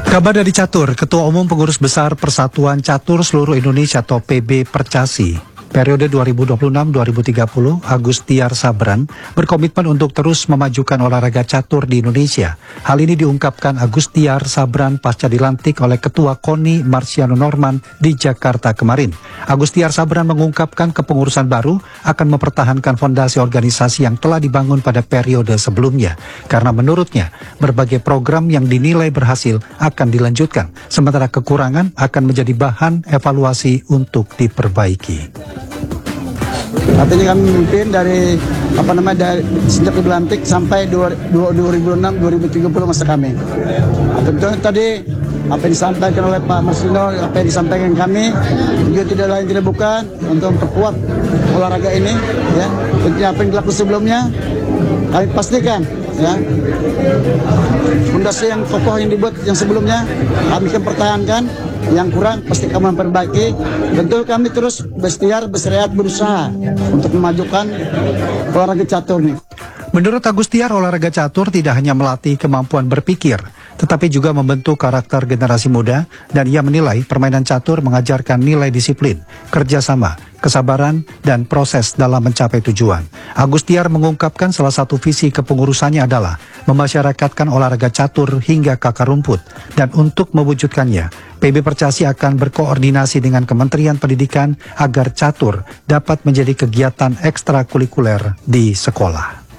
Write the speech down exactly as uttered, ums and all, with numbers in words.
Kabar dari Catur, Ketua Umum Pengurus Besar Persatuan Catur Seluruh Indonesia atau P B Percasi, periode dua ribu dua puluh enam sampai dua ribu tiga puluh, Agustiar Sabran, berkomitmen untuk terus memajukan olahraga catur di Indonesia. Hal ini diungkapkan Agustiar Sabran pasca dilantik oleh Ketua KONI Marciano Norman di Jakarta kemarin. Agustiar Sabran mengungkapkan kepengurusan baru akan mempertahankan fondasi organisasi yang telah dibangun pada periode sebelumnya. Karena menurutnya, berbagai program yang dinilai berhasil akan dilanjutkan, sementara kekurangan akan menjadi bahan evaluasi untuk diperbaiki. Artinya kami memimpin dari apa namanya dari sejak dilantik sampai dua ribu enam dua ribu tiga puluh masa kami. Nah, tentunya tadi apa yang disampaikan oleh Pak Marciano, apa yang disampaikan kami juga tidak lain tidak bukan untuk memperkuat olahraga ini, ya. Tentunya apa yang dilakukan sebelumnya kami pastikan, ya. Fondasi yang kokoh yang dibuat yang sebelumnya kami akan pertahankan. Yang kurang pasti kami memperbaiki. Tentu kami terus berikhtiar, berseriat, berusaha untuk memajukan olahraga catur nih. Menurut Agustiar, olahraga catur tidak hanya melatih kemampuan berpikir, tetapi juga membentuk karakter generasi muda, dan ia menilai permainan catur mengajarkan nilai disiplin, kerjasama, kesabaran, dan proses dalam mencapai tujuan. Agustiar mengungkapkan salah satu visi kepengurusannya adalah memasyarakatkan olahraga catur hingga ke akar rumput, dan untuk mewujudkannya, P B Percasi akan berkoordinasi dengan Kementerian Pendidikan agar catur dapat menjadi kegiatan ekstrakurikuler di sekolah.